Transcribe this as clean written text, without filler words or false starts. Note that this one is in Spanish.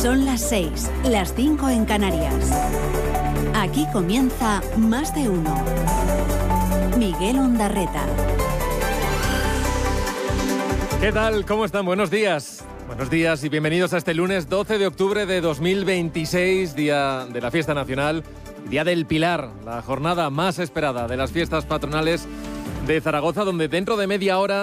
Son las 6, las 5 en Canarias. Aquí comienza Más de Uno. Miguel Ondarreta. ¿Qué tal? ¿Cómo están? Buenos días. Buenos días y bienvenidos a este lunes 12 de octubre de 2026, día de la fiesta nacional, día del Pilar, la jornada más esperada de las fiestas patronales de Zaragoza, donde dentro de media hora